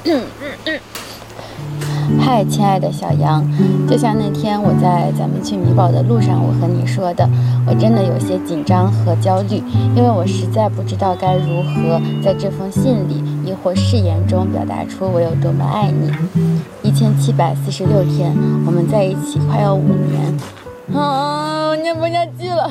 嗨，亲爱的小杨，就像那天我在咱们去米堡的路上，我和你说的，我真的有些紧张和焦虑，因为我实在不知道该如何在这封信里亦或誓言中表达出我有多么爱你。1746天，我们在一起快要5年，我念不下去了。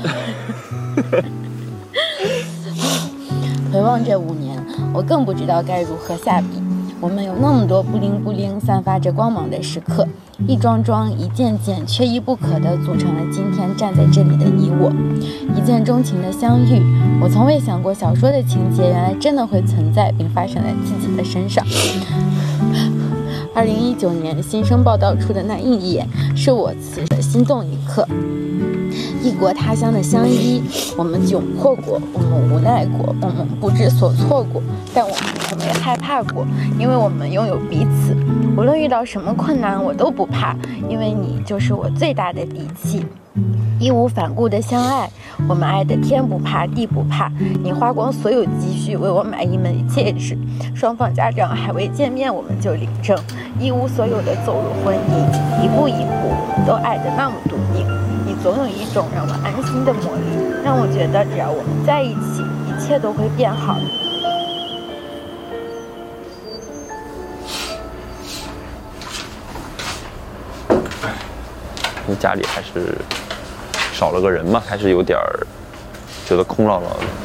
回望这5年，我更不知道该如何下笔。我们有那么多布灵布灵散发着光芒的时刻，一桩桩一件件缺一不可的组成了今天站在这里的你我。一见钟情的相遇，我从未想过小说的情节原来真的会存在并发生在自己的身上。2019年新生报道出的那一眼，是我此生心动一刻。异国他乡的相依，我们窘迫过，我们无奈过，我们不知所措过，但我们从没害怕过，因为我们拥有彼此。无论遇到什么困难，我都不怕，因为你就是我最大的底气。义无反顾的相爱，我们爱的天不怕地不怕。你花光所有积蓄为我买一枚戒指，双方家长还未见面我们就领证，一无所有的走入婚姻，一步一步我们都爱得那么笃定。你总有一种让我安心的魔力，让我觉得只要我们在一起，一切都会变好。 你家里还是少了个人嘛，还是有点觉得空落落的。